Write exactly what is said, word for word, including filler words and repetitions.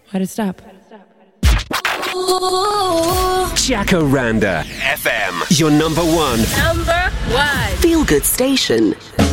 Why'd it stop? Jacaranda F M, your number one. Number one. Feel good station.